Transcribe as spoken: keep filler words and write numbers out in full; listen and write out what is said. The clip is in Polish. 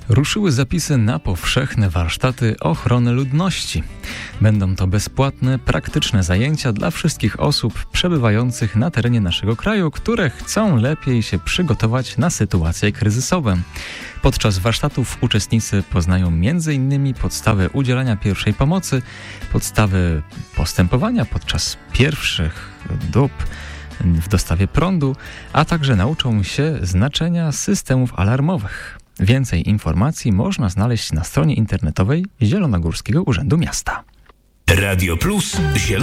Ruszyły zapisy na powszechne warsztaty ochrony ludności. Będą to bezpłatne, praktyczne zajęcia dla wszystkich osób przebywających na terenie naszego kraju, które chcą lepiej się przygotować na sytuacje kryzysowe. Podczas warsztatów uczestnicy poznają między innymi podstawy udzielania pierwszej pomocy, podstawy postępowania podczas pierwszych dób w dostawie prądu, a także nauczą się znaczenia systemów alarmowych. Więcej informacji można znaleźć na stronie internetowej Zielonogórskiego Urzędu Miasta. Radio Plus Zielona